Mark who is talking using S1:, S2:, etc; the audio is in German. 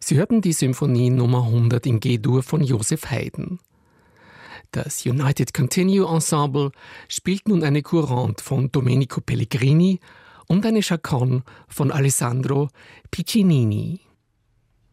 S1: Sie hörten die Symphonie Nummer 100 in G-Dur von Joseph Haydn. Das United Continue Ensemble spielt nun eine Courante von Domenico Pellegrini und eine Chaconne von Alessandro Piccinini.